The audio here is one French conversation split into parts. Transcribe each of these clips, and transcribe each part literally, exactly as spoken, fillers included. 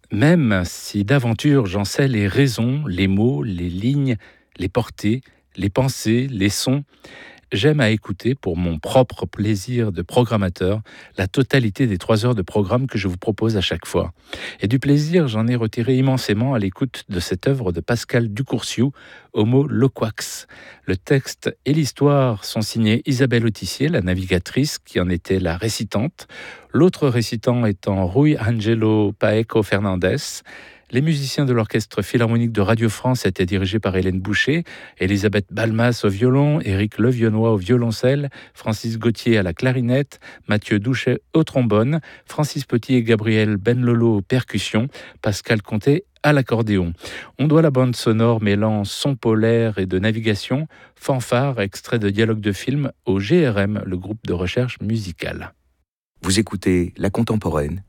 Même si d'aventure j'en sais les raisons, les mots, les lignes, les portées, les pensées, les sons, j'aime à écouter, pour mon propre plaisir de programmateur, la totalité des trois heures de programme que je vous propose à chaque fois. Et du plaisir, j'en ai retiré immensément à l'écoute de cette œuvre de Pascal Ducourciou, Homo Loquax. Le texte et l'histoire sont signés Isabelle Autissier, la navigatrice, qui en était la récitante. L'autre récitant étant Rui Angelo Paeco Fernandez. Les musiciens de l'Orchestre Philharmonique de Radio France étaient dirigés par Hélène Boucher, Elisabeth Balmas au violon, Éric Levionnois au violoncelle, Francis Gauthier à la clarinette, Mathieu Douchet au trombone, Francis Petit et Gabriel Benlolo aux percussions, Pascal Comté à l'accordéon. On doit la bande sonore mêlant son polaire et de navigation, fanfare, extrait de dialogue de film au G R M, le groupe de recherche musicale. Vous écoutez La Contemporaine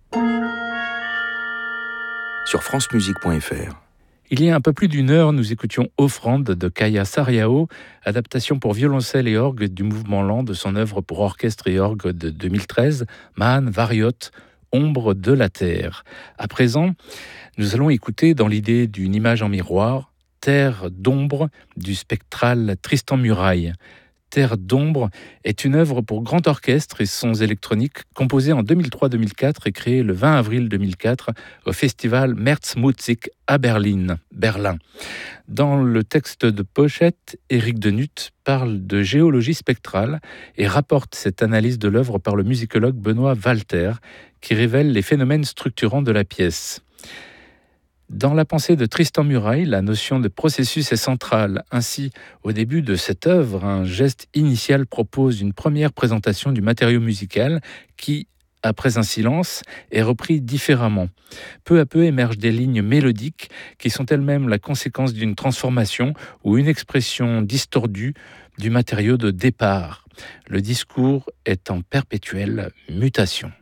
sur francemusique point f r. Il y a un peu plus d'une heure, nous écoutions Offrande de Kaya Sarriao, adaptation pour violoncelle et orgue du mouvement lent de son œuvre pour orchestre et orgue de deux mille treize, Man Variot, Ombre de la Terre. À présent, nous allons écouter, dans l'idée d'une image en miroir, Terre d'ombre du spectral Tristan Muraille. Terre d'ombre est une œuvre pour grand orchestre et sons électroniques composée en deux mille trois deux mille quatre et créée le vingt avril deux mille quatre au festival Märzmusik à Berlin. Berlin. Dans le texte de pochette, Éric Denutte parle de géologie spectrale et rapporte cette analyse de l'œuvre par le musicologue Benoît Walter qui révèle les phénomènes structurants de la pièce. Dans la pensée de Tristan Muraille, la notion de processus est centrale. Ainsi, au début de cette œuvre, un geste initial propose une première présentation du matériau musical qui, après un silence, est repris différemment. Peu à peu émergent des lignes mélodiques qui sont elles-mêmes la conséquence d'une transformation ou une expression distordue du matériau de départ. Le discours est en perpétuelle mutation.